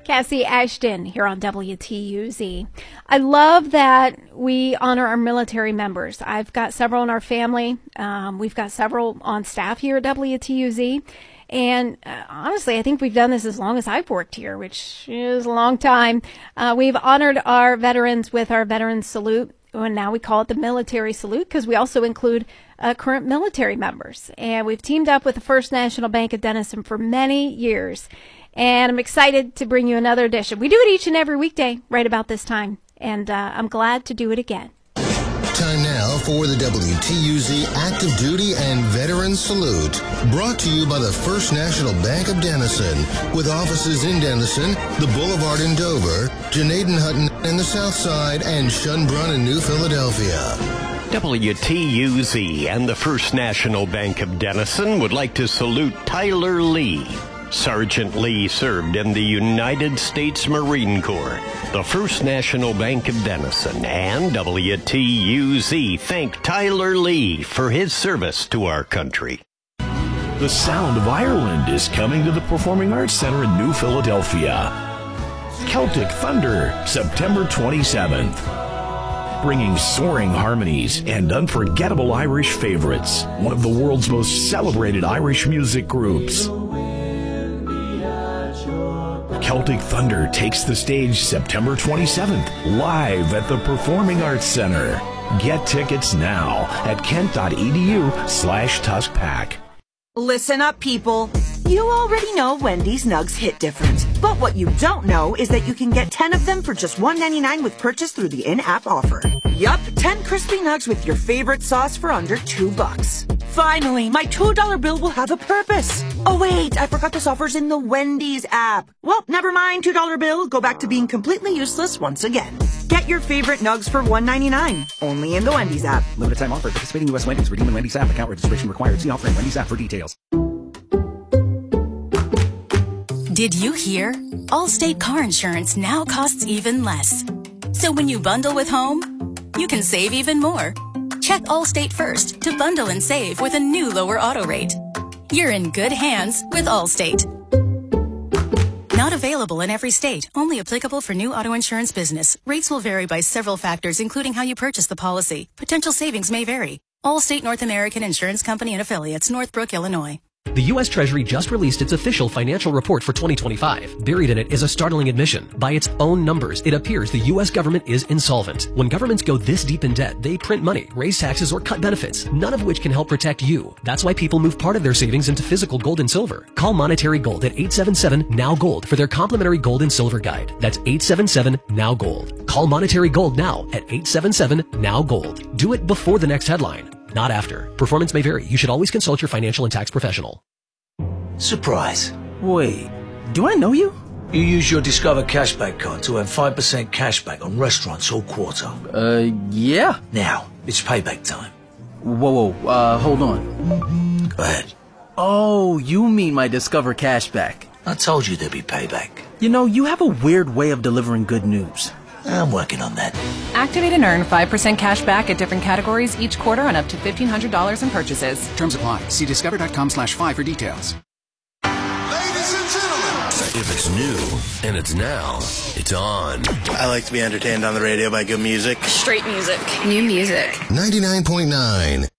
Cassie Ashton here on WTUZ. I love that we honor our military members. I've got several in our family. We've got several on staff here at WTUZ. And honestly, I think we've done this as long as I've worked here, which is a long time. We've honored our veterans with our Veterans Salute. And now we call it the Military Salute because we also include current military members. And we've teamed up with the First National Bank of Denison for many years. And I'm excited to bring you another edition. We do it each and every weekday right about this time. And I'm glad to do it again. Time now for the WTUZ Active Duty and Veterans Salute. Brought to you by the First National Bank of Denison. With offices in Denison, the Boulevard in Dover, Janaden-Hutton in the South Side, and Schönbrunn in New Philadelphia. WTUZ and the First National Bank of Denison would like to salute Tyler Lee. Sergeant Lee served in the United States Marine Corps. The First National Bank of Denison and WTUZ thank Tyler Lee for his service to our country. The sound of Ireland is coming to the Performing Arts Center in New Philadelphia. Celtic Thunder, September 27th. Bringing soaring harmonies and unforgettable Irish favorites, one of the world's most celebrated Irish music groups. Celtic Thunder takes the stage September 27th, live at the Performing Arts Center. Get tickets now at kent.edu/TuskPack. Listen up, people. You already know Wendy's Nugs hit different. But what you don't know is that you can get 10 of them for just $1.99 with purchase through the in-app offer. Yup, 10 crispy nugs with your favorite sauce for under $2. Finally, my $2 bill will have a purpose. Oh wait, I forgot this offer's in the Wendy's app. Well, never mind, $2 bill. Go back to being completely useless once again. Get your favorite nugs for $1.99. Only in the Wendy's app. Limited time offer. Participating U.S. Wendy's. Redeem in Wendy's app. Account registration required. See offer in Wendy's app for details. Did you hear? Allstate car insurance now costs even less. So when you bundle with home, you can save even more. Check Allstate first to bundle and save with a new lower auto rate. You're in good hands with Allstate. Not available in every state. Only applicable for new auto insurance business. Rates will vary by several factors, including how you purchase the policy. Potential savings may vary. Allstate North American Insurance Company and Affiliates, Northbrook, Illinois. The U.S. Treasury just released its official financial report for 2025. Buried in it is a startling admission. By its own numbers, it appears the U.S. government is insolvent. When governments go this deep in debt, they print money, raise taxes, or cut benefits, none of which can help protect you. That's why people move part of their savings into physical gold and silver. Call Monetary Gold at 877-NOW-GOLD for their complimentary gold and silver guide. That's 877-NOW-GOLD. Call Monetary Gold now at 877-NOW-GOLD. Do it before the next headline, not after. Performance may vary. You should always consult your financial and tax professional. Surprise. Wait, do I know you? You use your Discover Cashback card to earn 5% cashback on restaurants all quarter. Yeah. Now, it's payback time. Whoa, hold on. Go ahead. Oh, you mean my Discover Cashback. I told you there'd be payback. You know, you have a weird way of delivering good news. I'm working on that. Activate and earn 5% cash back at different categories each quarter on up to $1,500 in purchases. Terms apply. See discover.com/5 for details. Ladies and gentlemen, If it's new and it's now, it's on. I like to be entertained on the radio by good music. Straight music. New music. 99.9